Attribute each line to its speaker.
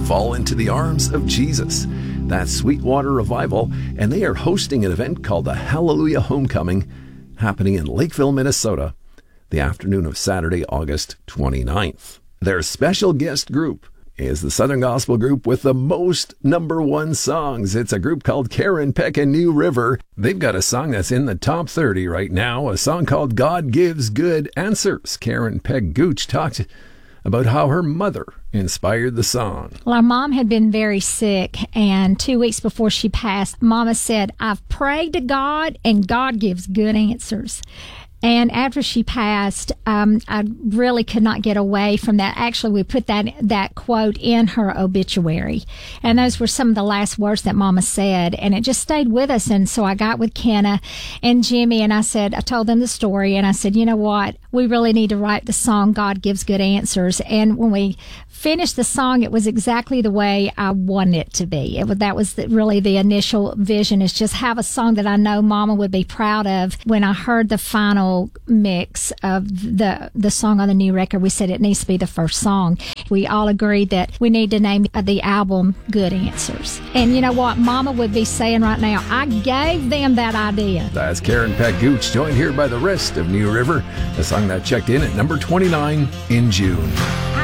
Speaker 1: Fall into the Arms of Jesus. That's Sweetwater Revival, and they are hosting an event called the Hallelujah Homecoming, happening in Lakeville, Minnesota, the afternoon of Saturday, August 29th. Their special guest group is the Southern Gospel group with the most number one songs. It's a group called Karen Peck and New River. They've got a song that's in the top 30 right now, a song called God Gives Good Answers. Karen Peck Gooch talked about how her mother inspired the song.
Speaker 2: Well, our mom had been very sick, and 2 weeks before she passed, Mama said, "I've prayed to God, and God gives good answers." And after she passed, I really could not get away from that. Actually, we put that quote in her obituary. And those were some of the last words that Mama said. And it just stayed with us. And so I got with Kenna and Jimmy, and I told them the story. And I said, you know what? We really need to write the song, God Gives Good Answers. And when we finished the song, it was exactly the way I wanted it to be. That was really the initial vision, is just have a song that I know Mama would be proud of. When I heard the final mix of the song on the new record, we said it needs to be the first song. We all agreed that we need to name the album Good Answers. And you know what Mama would be saying right now? I gave them that idea.
Speaker 1: That's Karen Peck Gooch, joined here by the rest of New River, a song that checked in at number 29 in June.